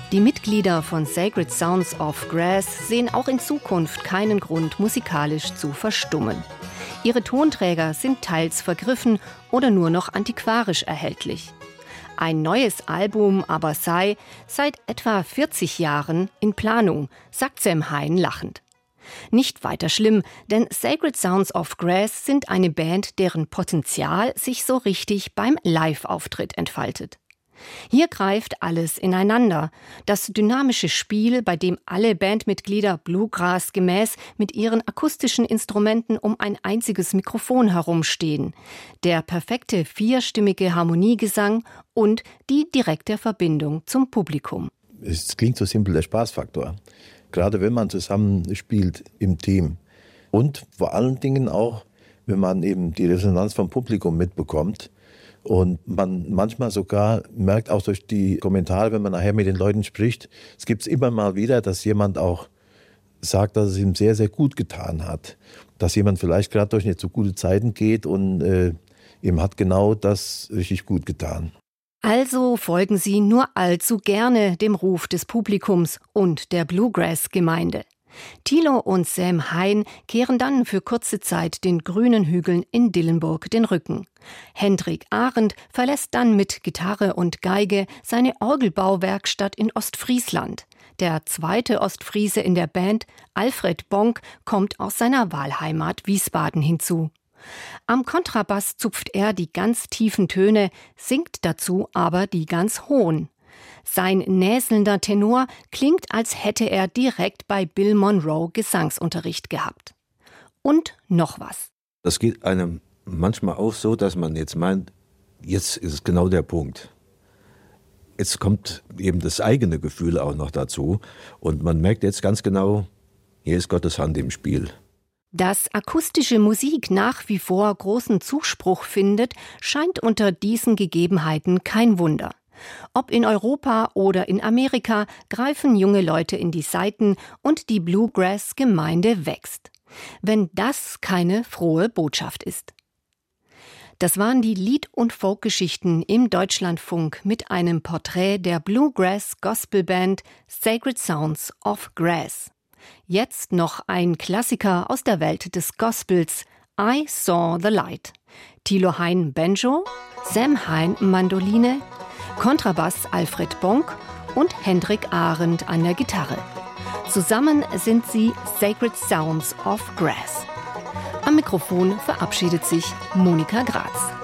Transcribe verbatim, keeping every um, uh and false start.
Die Mitglieder von Sacred Sounds of Grass sehen auch in Zukunft keinen Grund, musikalisch zu verstummen. Ihre Tonträger sind teils vergriffen oder nur noch antiquarisch erhältlich. Ein neues Album aber sei seit etwa vierzig Jahren in Planung, sagt Sam Hein lachend. Nicht weiter schlimm, denn Sacred Sounds of Grass sind eine Band, deren Potenzial sich so richtig beim Live-Auftritt entfaltet. Hier greift alles ineinander. Das dynamische Spiel, bei dem alle Bandmitglieder Bluegrass gemäß mit ihren akustischen Instrumenten um ein einziges Mikrofon herumstehen. Der perfekte vierstimmige Harmoniegesang und die direkte Verbindung zum Publikum. Es klingt so simpel, der Spaßfaktor. Gerade wenn man zusammen spielt im Team. Und vor allen Dingen auch, wenn man eben die Resonanz vom Publikum mitbekommt. Und man manchmal sogar merkt auch durch die Kommentare, wenn man nachher mit den Leuten spricht, es gibt es immer mal wieder, dass jemand auch sagt, dass es ihm sehr, sehr gut getan hat. Dass jemand vielleicht gerade durch nicht so gute Zeiten geht und äh, ihm hat genau das richtig gut getan. Also folgen Sie nur allzu gerne dem Ruf des Publikums und der Bluegrass-Gemeinde. Thilo und Sam Hein kehren dann für kurze Zeit den grünen Hügeln in Dillenburg den Rücken. Hendrik Arendt verlässt dann mit Gitarre und Geige seine Orgelbauwerkstatt in Ostfriesland. Der zweite Ostfriese in der Band, Alfred Bonk, kommt aus seiner Wahlheimat Wiesbaden hinzu. Am Kontrabass zupft er die ganz tiefen Töne, singt dazu aber die ganz hohen. Sein näselnder Tenor klingt, als hätte er direkt bei Bill Monroe Gesangsunterricht gehabt. Und noch was. Das geht einem manchmal auch so, dass man jetzt meint, jetzt ist es genau der Punkt. Jetzt kommt eben das eigene Gefühl auch noch dazu und man merkt jetzt ganz genau, hier ist Gottes Hand im Spiel. Dass akustische Musik nach wie vor großen Zuspruch findet, scheint unter diesen Gegebenheiten kein Wunder. Ob in Europa oder in Amerika greifen junge Leute in die Saiten und die Bluegrass-Gemeinde wächst. Wenn das keine frohe Botschaft ist. Das waren die Lied- und Folkgeschichten im Deutschlandfunk mit einem Porträt der Bluegrass-Gospelband Sacred Sounds of Grass. Jetzt noch ein Klassiker aus der Welt des Gospels, I Saw the Light. Thilo Hein Banjo, Sam Hein Mandoline, Kontrabass Alfred Bonk und Hendrik Arendt an der Gitarre. Zusammen sind sie Sacred Sounds of Grass. Am Mikrofon verabschiedet sich Monika Graz.